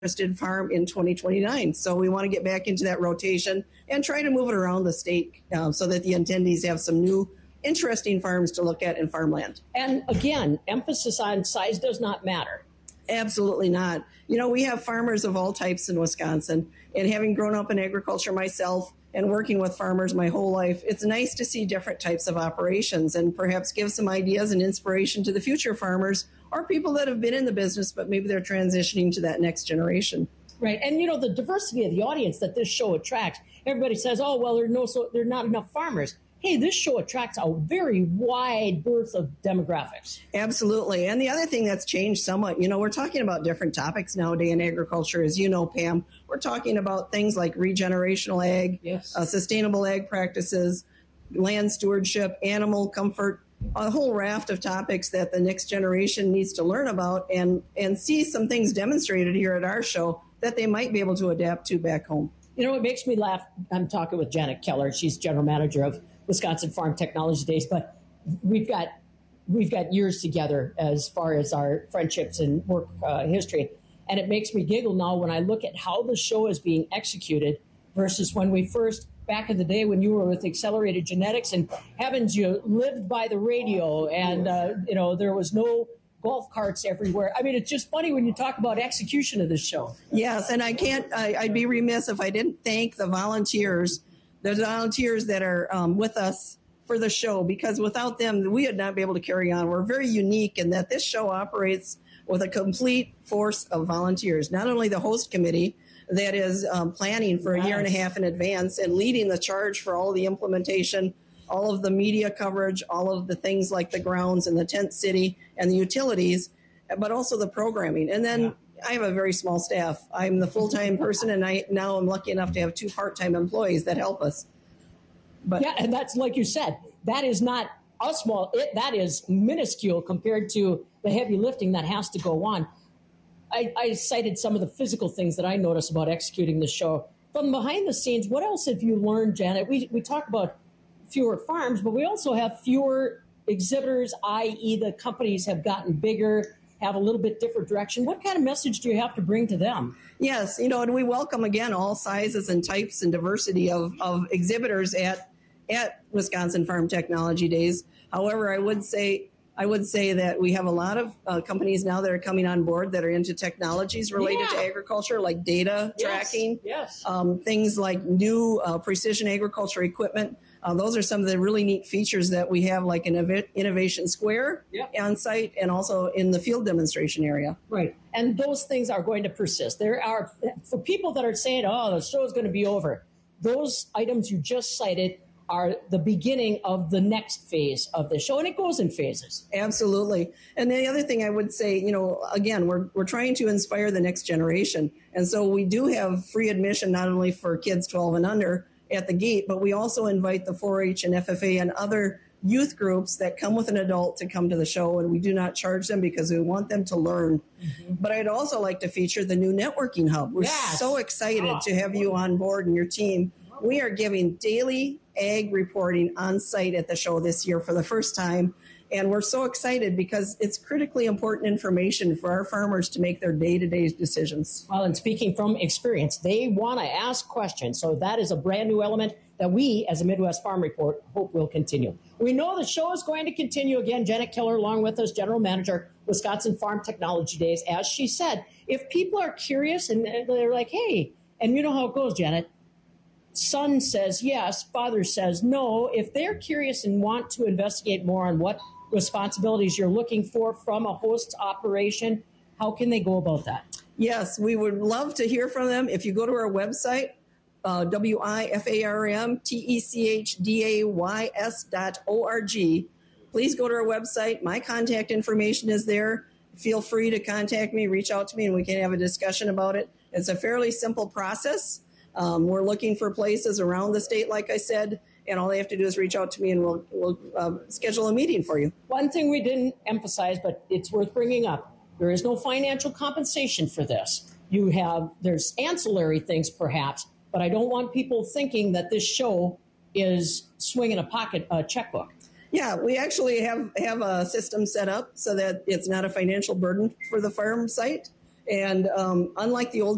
harvested farm in 2029. So we want to get back into that rotation and try to move it around the state so that the attendees have some new interesting farms to look at in farmland. And again, emphasis on size does not matter. Absolutely not. You know, we have farmers of all types in Wisconsin, and having grown up in agriculture myself and working with farmers my whole life, it's nice to see different types of operations and perhaps give some ideas and inspiration to the future farmers or people that have been in the business, but maybe they're transitioning to that next generation. Right. And, you know, the diversity of the audience that this show attracts, everybody says, oh, well, there are not enough farmers. Hey, this show attracts a very wide berth of demographics. Absolutely. And the other thing that's changed somewhat, you know, we're talking about different topics nowadays in agriculture. As you know, Pam, we're talking about things like regenerational ag, yes, sustainable ag practices, land stewardship, animal comfort, a whole raft of topics that the next generation needs to learn about and see some things demonstrated here at our show that they might be able to adapt to back home. You know, it makes me laugh. I'm talking with Janet Keller. She's general manager of Wisconsin Farm Technology Days, but we've got years together as far as our friendships and work history. And it makes me giggle now when I look at how the show is being executed versus when we first, back in the day when you were with Accelerated Genetics, and heavens, you lived by the radio and, you know, there was no golf carts everywhere. I mean, it's just funny when you talk about execution of this show. Yes, and I'd be remiss if I didn't thank the volunteers that are with us for the show, because without them, we would not be able to carry on. We're very unique in that this show operates with a complete force of volunteers, not only the host committee that is planning for a year and a half in advance and leading the charge for all of the implementation, all of the media coverage, all of the things like the grounds and the tent city and the utilities, but also the programming. And then I have a very small staff. I'm the full-time person, and now I'm lucky enough to have 2 part-time employees that help us. But yeah, and that's like you said, that is not a small. That is minuscule compared to the heavy lifting that has to go on. I cited some of the physical things that I noticed about executing the show from behind the scenes. What else have you learned, Janet? We talk about fewer farms, but we also have fewer exhibitors, i.e. the companies have gotten bigger, have a little bit different direction. What kind of message do you have to bring to them? Yes, you know, and we welcome, again, all sizes and types and diversity of exhibitors at Wisconsin Farm Technology Days. However, I would say that we have a lot of companies now that are coming on board that are into technologies related to agriculture, like data tracking, things like new precision agriculture equipment. Those are some of the really neat features that we have, like an Innovation Square on site and also in the field demonstration area. Right. And those things are going to persist. There are, for people that are saying, oh, the show is going to be over, those items you just cited are the beginning of the next phase of the show, and it goes in phases. Absolutely. And the other thing I would say, you know, again, we're trying to inspire the next generation. And so we do have free admission not only for kids 12 and under at the gate, but we also invite the 4-H and FFA and other youth groups that come with an adult to come to the show, and we do not charge them because we want them to learn. Mm-hmm. But I'd also like to feature the new networking hub. We're so excited to have you on board and your team. We are giving daily ag reporting on site at the show this year for the first time. And we're so excited because it's critically important information for our farmers to make their day-to-day decisions. Well, and speaking from experience, they want to ask questions. So that is a brand new element that we, as a Midwest Farm Report, hope will continue. We know the show is going to continue. Again, Janet Keller along with us, General Manager, Wisconsin Farm Technology Days. As she said, if people are curious and they're like, hey, and you know how it goes, Janet, son says yes, father says no. If they're curious and want to investigate more on what responsibilities you're looking for from a host operation, how can they go about that? Yes, we would love to hear from them. If you go to our website, WIFARMTECHDAYS.org, please go to our website. My contact information is there. Feel free to contact me, reach out to me, and we can have a discussion about it. It's a fairly simple process. We're looking for places around the state, like I said, and all they have to do is reach out to me, and we'll schedule a meeting for you. One thing we didn't emphasize, but it's worth bringing up, there is no financial compensation for this. There's ancillary things perhaps, but I don't want people thinking that this show is swinging a checkbook. Yeah, we actually have a system set up so that it's not a financial burden for the farm site. And unlike the old